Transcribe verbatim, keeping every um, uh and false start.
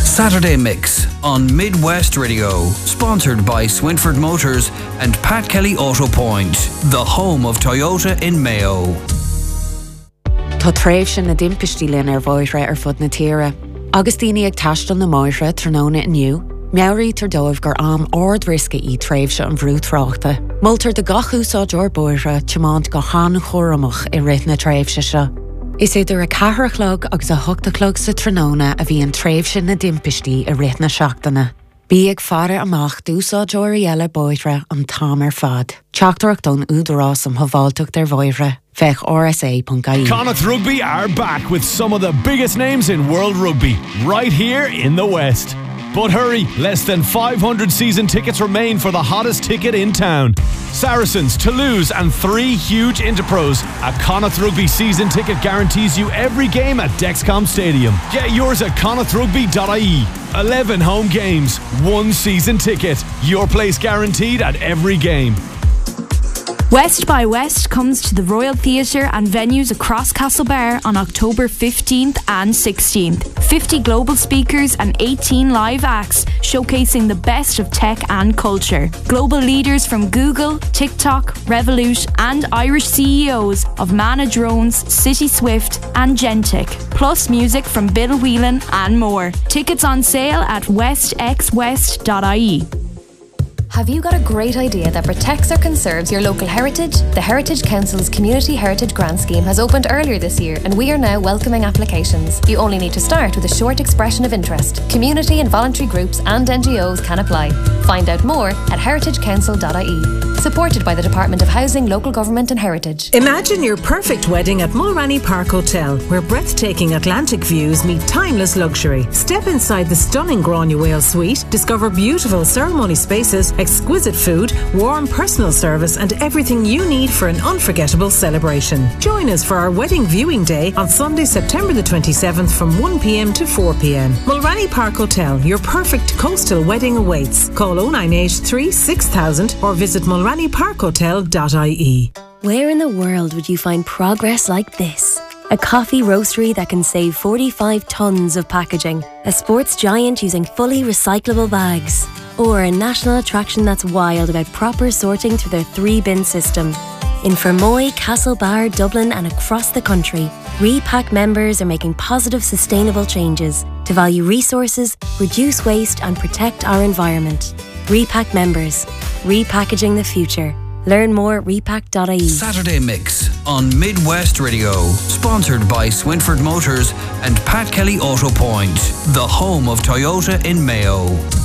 Saturday Mix on Midwest Radio, sponsored by Swinford Motors and Pat Kelly Auto Point, the home of Toyota in Mayo. Tá tréimh sin na dimpistí linn ar bhóithre ar fud na tíre. Agus daoine ag taistil na máithre tróna inniu, meabhraí tar dóibh gur am ord risca í tréimh se an bhrú tráchta. Multar de gach úsáid or bóithre temáint go hána chóramach i rith na tréimh se se. Is idir a cathrachlog agus a thugtachlog sa tróna a bhí an tréimh sin na dimpistí i rith na seachtainna. Bí ag fara amach dúsáid or eile bóithre an tám ar fad. Teachtarach don údarás am haváilteach der bhóithre. Fech R S A dot I E. Connacht Rugby are back with some of the biggest names in world rugby, right here in the West. But hurry, less than five hundred season tickets remain for the hottest ticket in town. Saracens, Toulouse and three huge Interpros. A Connacht Rugby season ticket guarantees you every game at Dexcom Stadium. Get yours at connacht rugby dot I E. eleven home games, one season ticket. Your place guaranteed at every game. West by West comes to the Royal Theatre and venues across Castlebar on October fifteenth and sixteenth. fifty global speakers and eighteen live acts showcasing the best of tech and culture. Global leaders from Google, TikTok, Revolut and Irish C E Os of Mana Drones, City Swift and Gentic. Plus music from Bill Whelan and more. Tickets on sale at west x west dot I E. Have you got a great idea that protects or conserves your local heritage? The Heritage Council's Community Heritage Grant Scheme has opened earlier this year and we are now welcoming applications. You only need to start with a short expression of interest. Community and voluntary groups and N G Os can apply. Find out more at heritage council dot I E. Supported by the Department of Housing, Local Government and Heritage. Imagine your perfect wedding at Mulranny Park Hotel, where breathtaking Atlantic views meet timeless luxury. Step inside the stunning Granuaile suite, discover beautiful ceremony spaces, exquisite food, warm personal service and everything you need for an unforgettable celebration. Join us for our wedding viewing day on Sunday, September the twenty-seventh from one p m to four p m. Mulranny Park Hotel, your perfect coastal wedding awaits. Call oh nine eight three six thousand or visit mulranny park hotel dot I E. Where in the world would you find progress like this? A coffee roastery that can save forty-five tonnes of packaging, a sports giant using fully recyclable bags, or a national attraction that's wild about proper sorting through their three-bin system. In Fermoy, Castlebar, Dublin and across the country, Repack members are making positive, sustainable changes to value resources, reduce waste and protect our environment. Repack members, repackaging the future. Learn more at repack dot I E. Saturday Mix on Midwest Radio, sponsored by Swinford Motors and Pat Kelly Auto Point, the home of Toyota in Mayo.